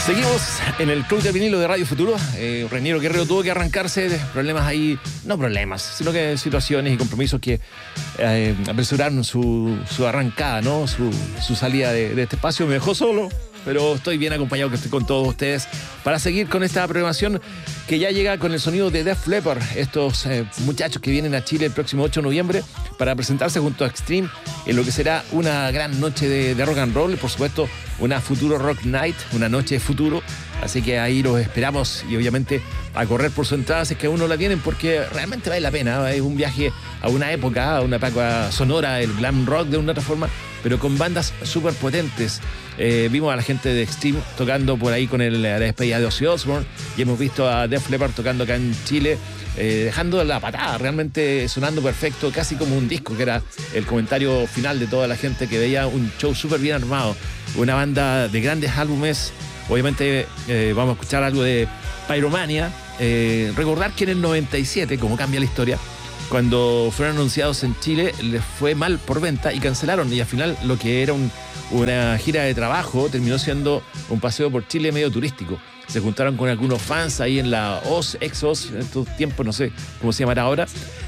Seguimos en el Club de Vinilo de Radio Futuro. Reñero Guerrero tuvo que arrancarse de problemas ahí, no problemas, sino que situaciones y compromisos que apresuraron su arrancada, ¿no? Su salida de este espacio. Me dejó solo, pero estoy bien acompañado, que estoy con todos ustedes para seguir con esta programación que ya llega con el sonido de Def Leppard, estos muchachos que vienen a Chile el próximo 8 de noviembre para presentarse junto a Extreme en lo que será una gran noche de rock and roll, por supuesto una Futuro Rock Night, una noche de futuro. Así que ahí los esperamos y obviamente a correr por su entrada si es que aún no la tienen, porque realmente vale la pena. Es un viaje a una época sonora, el glam rock de una otra forma, pero con bandas súper potentes. Vimos a la gente de Extreme tocando por ahí con la despedida de Ozzy Osbourne y hemos visto a Def Leppard tocando acá en Chile, dejando la patada, realmente sonando perfecto, casi como un disco, que era el comentario final de toda la gente que veía un show súper bien armado, una banda de grandes álbumes. Obviamente vamos a escuchar algo de Pyromania. Recordar que en el 97, como cambia la historia, cuando fueron anunciados en Chile, les fue mal por venta y cancelaron. Y al final lo que era una gira de trabajo terminó siendo un paseo por Chile medio turístico. Se juntaron con algunos fans ahí en la ex-OZ, en estos tiempos, no sé cómo se llamará ahora.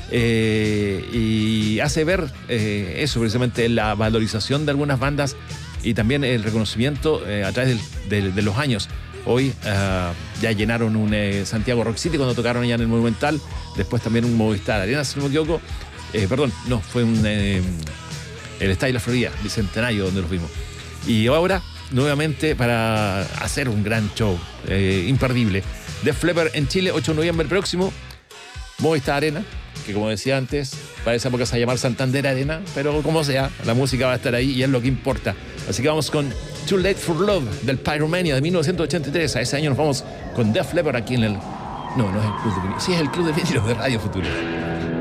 Y hace ver eso, precisamente la valorización de algunas bandas y también el reconocimiento a través de los años. Hoy ya llenaron un Santiago Rock City cuando tocaron allá en el Monumental, después también un Movistar Arena, si no me equivoco. Fue el Estadio La Florida, Bicentenario, donde los vimos. Y ahora, nuevamente, para hacer un gran show imperdible. Def Leppard en Chile, 8 de noviembre próximo, Movistar Arena, que como decía antes, para esa época se va a llamar Santander Arena, pero como sea, la música va a estar ahí y es lo que importa. Así que vamos con Too Late for Love del Pyromania de 1983. A ese año nos vamos con Def Leppard aquí en el... No es el Club de Vinilo. Sí, es el Club de Vinilo de Radio Futuro.